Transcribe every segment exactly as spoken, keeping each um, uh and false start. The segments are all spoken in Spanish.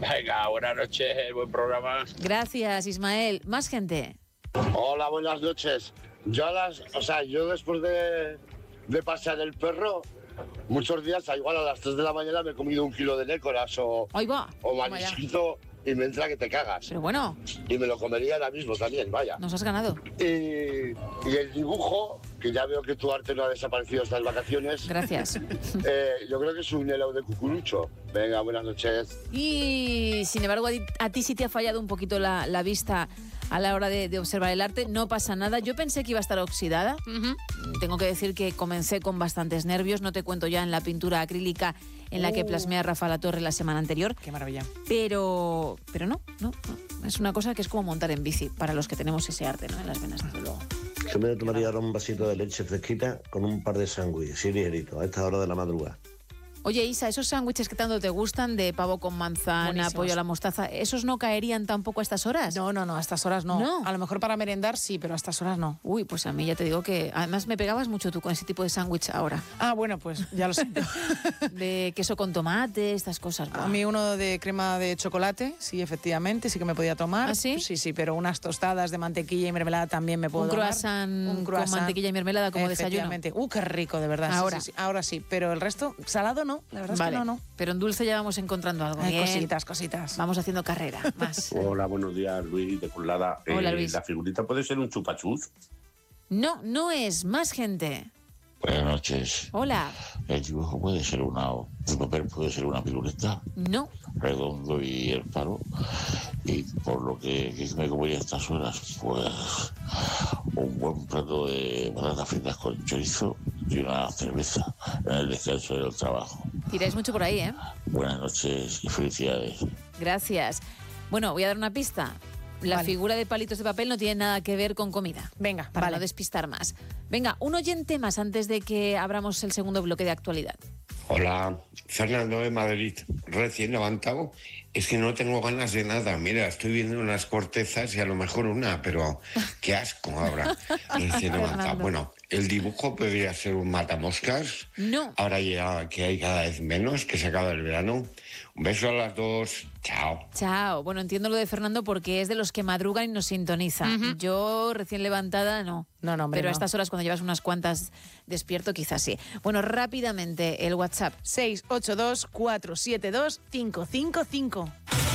Venga, buenas noches, buen programa. Gracias, Ismael. Más gente. Hola, buenas noches. Yo a las, o sea, yo después de, de pasear el perro, muchos días, igual a las tres de la mañana me he comido un kilo de nécoras o, Ahí va. o marisquito y me entra que te cagas. Pero bueno. Y me lo comería ahora mismo también, vaya. Nos has ganado. Y, y el dibujo, que ya veo que tu arte no ha desaparecido estas vacaciones. Gracias. Eh, yo creo que es un helado de cucurucho. Venga, buenas noches. Y sin embargo, a ti, a ti sí te ha fallado un poquito la, la vista a la hora de, de observar el arte. No pasa nada. Yo pensé que iba a estar oxidada. Uh-huh. Tengo que decir que comencé con bastantes nervios. No te cuento ya en la pintura acrílica en la que plasmé a Rafa Latorre la semana anterior. Qué maravilla. Pero, pero no, no, no. Es una cosa que es como montar en bici, para los que tenemos ese arte, ¿no? En las venas, desde luego. Yo me tomaría ahora un vasito de leche fresquita con un par de sándwiches, sí, ligerito, a esta hora de la madrugada. Oye, Isa, esos sándwiches que tanto te gustan, de pavo con manzana, Buenísimos. pollo a la mostaza, ¿esos no caerían tampoco a estas horas? No, no, no, a estas horas no. No. A lo mejor para merendar sí, pero a estas horas no. Uy, pues a mí ya te digo que... Además me pegabas mucho tú con ese tipo de sándwich ahora. Ah, bueno, pues ya lo siento. De queso con tomate, estas cosas. A mí uno de crema de chocolate, sí, efectivamente, sí que me podía tomar. ¿Ah, sí? Sí, sí, pero unas tostadas de mantequilla y mermelada también me puedo un tomar. Croissant Un croissant con mantequilla y mermelada como desayuno. Efectivamente. Uh, qué rico, de verdad. Ahora. Sí, sí, sí. Ahora sí, pero el resto, salado no, la verdad Vale. es que no, no. Pero en dulce ya vamos encontrando algo. Ay, Bien. cositas, cositas. Vamos haciendo carrera, más. Hola, buenos días, Luis de Colada. Hola, eh, Luis. ¿La figurita puede ser un chupachus? No, no es. Más gente. Buenas noches. Hola. El dibujo puede ser una... El papel puede ser una piruleta. No. Redondo y el paro. Y por lo que, que me como ya a estas horas, pues... un buen plato de patatas fritas con chorizo y una cerveza en el descanso del trabajo. Tiráis mucho por ahí, ¿eh? Buenas noches y felicidades. Gracias. Bueno, voy a dar una pista. La Vale. figura de palitos de papel no tiene nada que ver con comida. Venga, Para vale. no despistar más. Venga, un oyente más antes de que abramos el segundo bloque de actualidad. Hola, Fernando de Madrid, recién levantado. Es que no tengo ganas de nada. Mira, estoy viendo unas cortezas y a lo mejor una, pero qué asco ahora. Recién levantado. Fernando. Bueno, el dibujo podría ser un matamoscas. No. Ahora ya que hay cada vez menos, que se acaba el verano. Un beso a las dos. Chao. Chao. Bueno, entiendo lo de Fernando porque es de los que madrugan y nos sintoniza. Uh-huh. Yo, recién levantada, no. No, no, hombre, Pero a no. estas horas, cuando llevas unas cuantas despierto, quizás sí. Bueno, rápidamente, el WhatsApp. seis ocho dos, cuatro siete dos, cinco cinco cinco.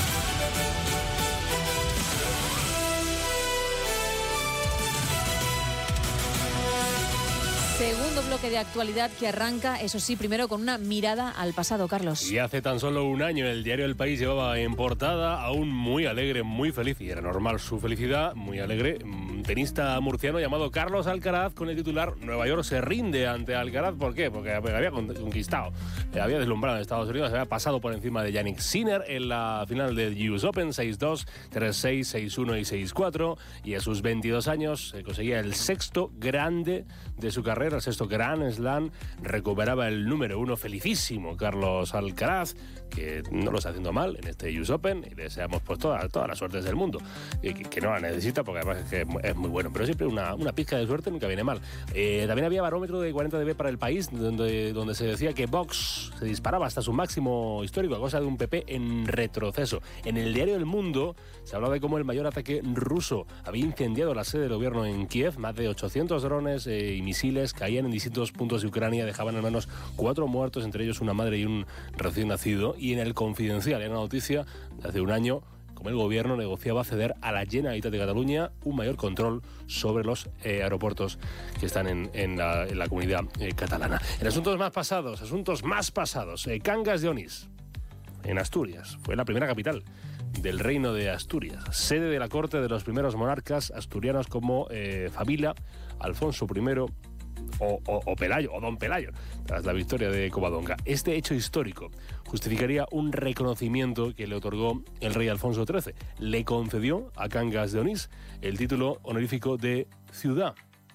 Segundo bloque de actualidad que arranca, eso sí, primero con una mirada al pasado, Carlos. Y hace tan solo un año el diario El País llevaba en portada a un muy alegre, muy feliz, y era normal su felicidad, muy alegre, un tenista murciano llamado Carlos Alcaraz, con el titular Nueva York se rinde ante Alcaraz. ¿Por qué? Porque había conquistado, había deslumbrado en Estados Unidos, había pasado por encima de Yannick Sinner en la final del U S Open, seis dos, tres seis, seis uno y seis cuatro, y a sus veintidós años eh, conseguía el sexto grande de su carrera, el sexto Grand Slam, recuperaba el número uno. Felicísimo Carlos Alcaraz, que no lo está haciendo mal en este U S Open, y le deseamos pues todas toda las suertes del mundo, y que, que no la necesita porque además es que es muy, es muy bueno, pero siempre una, una pizca de suerte nunca viene mal. Eh, también había barómetro de cuarenta decibelios para El País, donde, donde se decía que Vox se disparaba hasta su máximo histórico, a cosa de un P P en retroceso. En el diario El Mundo se hablaba de cómo el mayor ataque ruso había incendiado la sede del gobierno en Kiev. Más de ochocientos drones eh, y misiles caían en distintos puntos de Ucrania, dejaban al menos cuatro muertos, entre ellos una madre y un recién nacido. Y en El Confidencial, en una noticia de hace un año, como el gobierno negociaba ceder a la Generalitat de Cataluña un mayor control sobre los eh, aeropuertos que están en, en, la, en la comunidad eh, catalana. En asuntos más pasados, asuntos más pasados, eh, Cangas de Onís, en Asturias, fue la primera capital del reino de Asturias, sede de la corte de los primeros monarcas asturianos como eh, Fabila, Alfonso primero o, o, o Pelayo, o Don Pelayo, tras la victoria de Covadonga. Este hecho histórico justificaría un reconocimiento que le otorgó el rey Alfonso trece. Le concedió a Cangas de Onís el título honorífico de ciudad,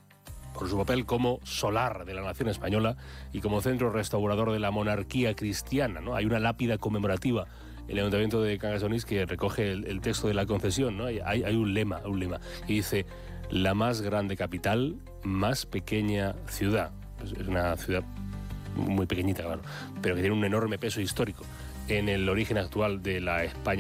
por su papel como solar de la nación española y como centro restaurador de la monarquía cristiana, ¿no? Hay una lápida conmemorativa en el ayuntamiento de Cangas de Onís que recoge el, el texto de la concesión, ¿no? Hay, hay un lema, un lema, y dice: la más grande capital, más pequeña ciudad. Es, es una ciudad muy pequeñita, claro, pero que tiene un enorme peso histórico en el origen actual de la España